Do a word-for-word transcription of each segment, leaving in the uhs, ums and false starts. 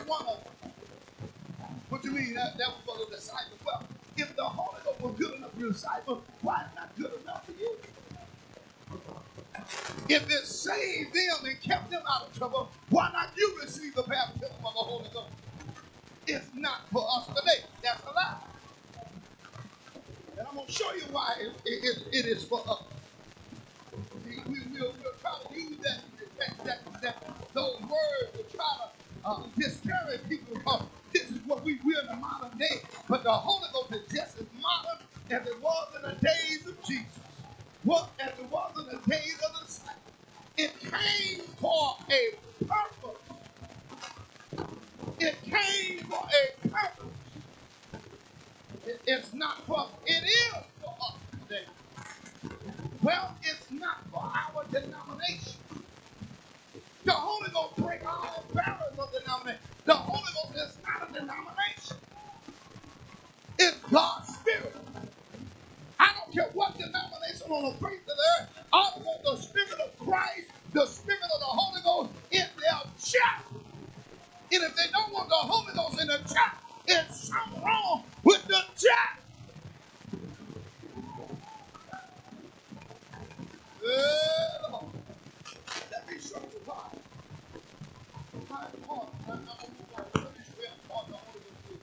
one of them. What you mean? That, that was for the disciples. Well, if the Holy Ghost was good enough for the disciples, why is it not good enough for you? If it saved them and kept them out of trouble, why not you receive the baptism of the Holy Ghost? It's not for us today. That's a lie. And I'm going to show you why it, it, it is for us. We, we, we'll, we'll try to use that, that, that, that, those words to try to uh, discourage people because this is what we, we're in the modern day. But the Holy Ghost is just as modern as it was in the days of Jesus. What as it was in the days of the disciples. It came for a purpose. It came for a purpose. It, it's not for us. It is for us today. Well, it's not for our denomination. The Holy Ghost break all barriers of denomination. The Holy Ghost is not a denomination. It's God's Spirit. I don't care what denomination on the face of the earth. I want the Spirit of Christ, the Spirit of the Holy Ghost in their church. And if they don't want the Holy Ghost in the church, it's something wrong with the church. Uh, let me show you why. Why important. I'm going to move on. Let me show you how important the Holy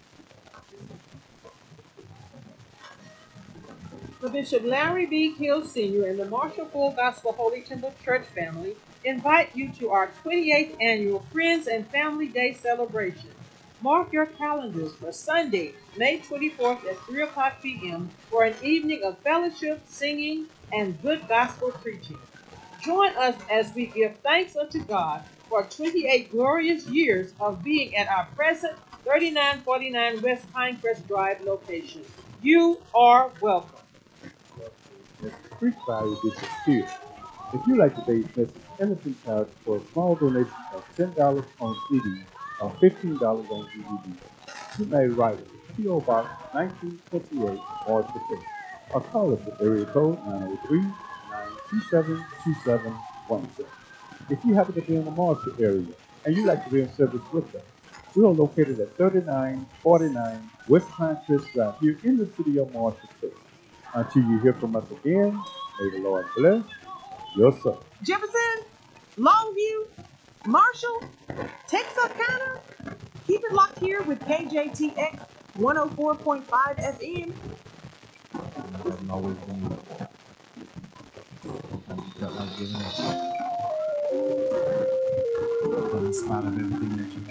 Ghost is. The Bishop Larry B. Kill Senior and the Marshall Full Gospel Holy Temple Church family invite you to our twenty-eighth annual Friends and Family Day celebration. Mark your calendars for Sunday, May twenty-fourth at three o'clock p m for an evening of fellowship, singing, and good gospel preaching. Join us as we give thanks unto God for twenty-eight glorious years of being at our present thirty-nine forty-nine West Pinecrest Drive location. You are welcome. Preach by Bishop Sears. If you like today's message, innocent charge for a small donation of ten dollars on C D or fifteen dollars on D V D. You may write it, P O Box nineteen twenty-eight, Marshall, Texas, or call us at area code nine oh three, nine two seven, two seven one six. If you happen to be in the Marshall area and you'd like to be in service with us, we are located at thirty-nine forty-nine West Pinecrest Drive here in the city of Marshall, Texas. Until you hear from us again, may the Lord bless your soul. Jefferson, Longview, Marshall, Texarkana. Keep it locked here with K J T X one oh four point five F M. Hasn't always been sometimes you felt like giving up. But in spite of everything that you